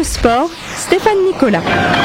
le sport, Stéphane Nicolas.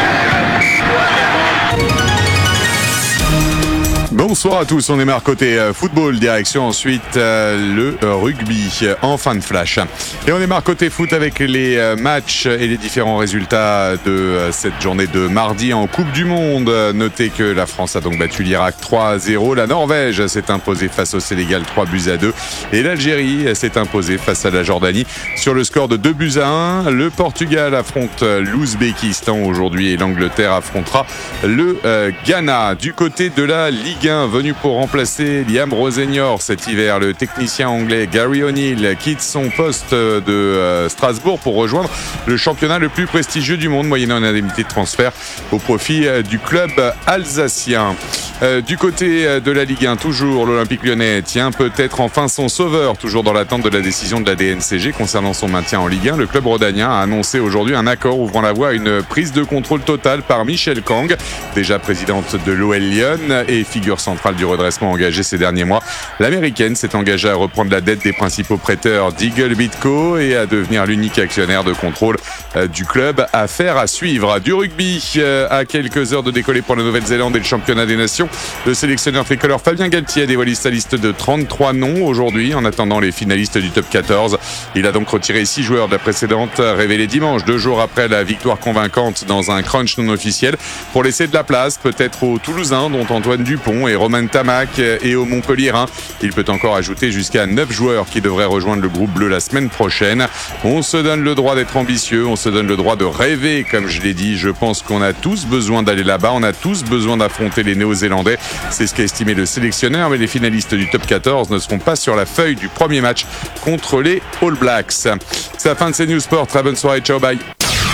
Bonsoir à tous, on démarre côté football, direction ensuite le rugby en fin de flash. Et on démarre côté foot avec les matchs et les différents résultats de cette journée de mardi en Coupe du Monde. Notez que la France a donc battu l'Irak 3-0, la Norvège s'est imposée face au Sénégal 3-2 et l'Algérie s'est imposée face à la Jordanie sur le score de 2-1. Le Portugal affronte l'Ouzbékistan aujourd'hui et l'Angleterre affrontera le Ghana. Du côté de la Ligue 1, venu pour remplacer Liam Rosenior cet hiver, le technicien anglais Gary O'Neill quitte son poste de Strasbourg pour rejoindre le championnat le plus prestigieux du monde, moyennant une indemnité de transfert au profit du club alsacien. Du côté de la Ligue 1, toujours l'Olympique Lyonnais tient peut-être enfin son sauveur, toujours dans l'attente de la décision de la DNCG concernant son maintien en Ligue 1. Le club rhodanien a annoncé aujourd'hui un accord ouvrant la voie à une prise de contrôle totale par Michelle Kang, déjà présidente de l'OL Lyon et figure centrale du redressement engagé ces derniers mois. L'américaine s'est engagée à reprendre la dette des principaux prêteurs d'Eagle Bitco et à devenir l'unique actionnaire de contrôle du club. Affaire à suivre. Du rugby, à quelques heures de décoller pour la Nouvelle-Zélande et le championnat des nations, le sélectionneur tricolore Fabien Galtier a dévoilé sa liste de 33 noms aujourd'hui en attendant les finalistes du top 14. Il a donc retiré 6 joueurs de la précédente révélée dimanche, 2 jours après la victoire convaincante dans un crunch non officiel, pour laisser de la place peut-être aux Toulousains dont Antoine Dupont et Romain Tamac et aux Montpellierins. Il peut encore ajouter jusqu'à 9 joueurs qui devraient rejoindre le groupe bleu la semaine prochaine. On se donne le droit d'être ambitieux, on se donne le droit de rêver, comme je l'ai dit. Je pense qu'on a tous besoin d'aller là-bas, on a tous besoin d'affronter les Néo-Zélandais. C'est ce qu'a estimé le sélectionneur, mais les finalistes du top 14 ne seront pas sur la feuille du premier match contre les All Blacks. C'est la fin de ces News Sport. Très bonne soirée, ciao, bye.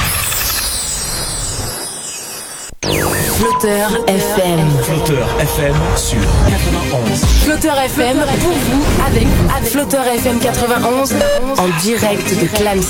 Flotteur FM. Flotteur FM sur 91. Flotteur FM pour vous, avec vous. Flotteur FM 91 en direct de Clamecy.